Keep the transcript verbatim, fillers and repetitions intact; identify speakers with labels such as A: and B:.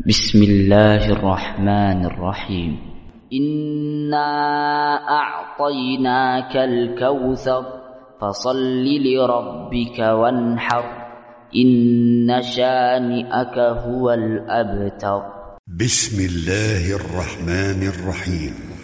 A: بسم الله الرحمن الرحيم. إنا أعطيناك الكوثر فصل لربك وانحر إن شانئك هو الأبتر.
B: بسم الله الرحمن الرحيم.